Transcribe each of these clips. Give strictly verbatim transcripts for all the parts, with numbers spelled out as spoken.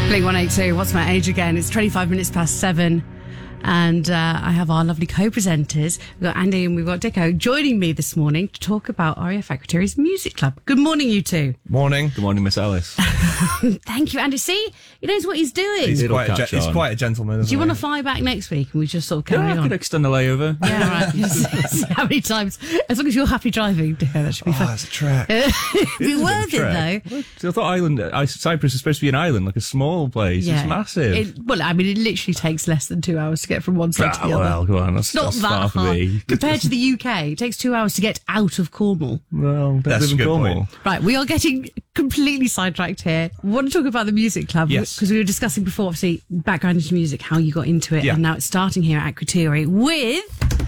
Blink one eighty-two, What's My Age Again? It's twenty-five minutes past seven. And uh, I have our lovely co-presenters. We've got Andy and we've got Dicko joining me this morning to talk about R A F Akrotiri's Music Club. Good morning, you two. Morning. Good morning, Miss Alice. Thank you, Andy. See, he knows what he's doing. He's, It'll quite a, catch ge- he's on. quite a gentleman, isn't Do you want to he? fly back next week and we just sort of carry Yeah, I on? could extend the layover. Yeah, right. See how many times? As long as you're happy driving, Dicko, that should be Oh, fun. it's a trek. It'd be It's a worth bit of a it, trek. though. What? I thought Ireland, I, Cyprus is supposed to be an island, like a small place. It's massive. It, well, I mean, it literally takes less than two hours to get from one side Ah, to the other. well, go on. That's, It's not that's that far for hard. me. Compared to the U K, it takes two hours to get out of Cornwall. Well, That's live a in good Cornwall. point. Right, we are getting completely sidetracked here. We want to talk about the music club Yes. because we were discussing before, obviously, background into music, how you got into it, Yeah. and now it's starting here at Akrotiri with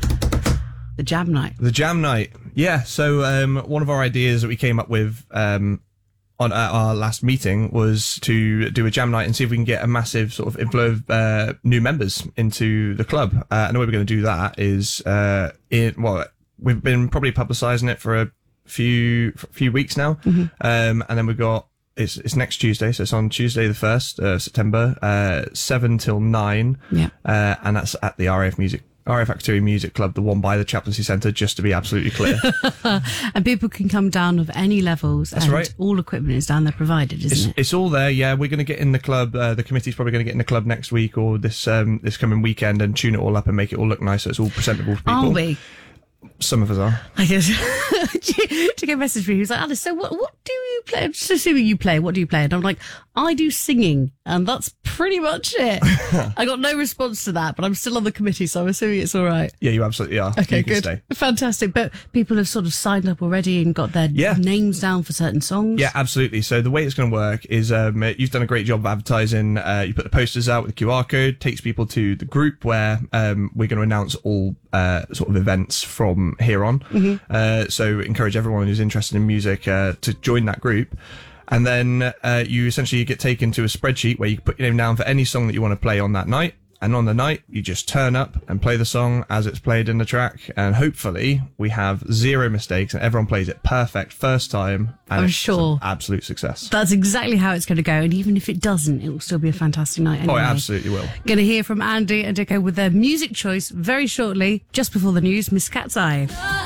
the Jam Night. The Jam Night. Yeah, so um, one of our ideas that we came up with um, on at our last meeting was to do a Jam Night and see if we can get a massive sort of inflow of uh, new members into the club. Uh, and the way we're going to do that is, uh, in, well, we've been probably publicising it for a few for a few weeks now. Mm-hmm. Um, and then we've got, it's, it's next Tuesday, so it's on Tuesday the first, uh, September, uh, seven till nine. Yeah. Uh, and that's at the R A F Music R A F Akrotiri Music Club, the one by the Chaplaincy Centre, just to be absolutely clear. And people can come down of any levels. That's and right. all equipment is down there provided, isn't It's, it? it's all there, yeah. We're going to get in the club. Uh, the committee's probably going to get in the club next week or this um, this coming weekend and tune it all up and make it all look nice so it's all presentable for people. Are we? Some of us are. I guess. To get a message from you, he was like, Alice, so what, what do you play? Just assuming you play, what do you play? And I'm like, I do singing, and that's pretty much it. I got no response to that, but I'm still on the committee, so I'm assuming it's all right. Yeah, you absolutely are. Okay, you can good. Stay. Fantastic. But people have sort of signed up already and got their Yeah. names down for certain songs. Yeah, absolutely. So the way it's going to work is um, you've done a great job of advertising. Uh, you put the posters out with the Q R code, takes people to the group where um, we're going to announce all uh, sort of events from here on. Mm-hmm. Uh, so encourage everyone who's interested in music uh, to join that group. And then uh, you essentially get taken to a spreadsheet where you put your name down for any song that you want to play on that night. And on the night, you just turn up and play the song as it's played in the track. And hopefully we have zero mistakes and everyone plays it perfect first time. And I'm it's sure. an absolute success. That's exactly how it's going to go. And even if it doesn't, it will still be a fantastic night anyway. Oh, it absolutely will. Going to hear from Andy and Dicko with their music choice very shortly, just before the news, Miss Cat's Eye.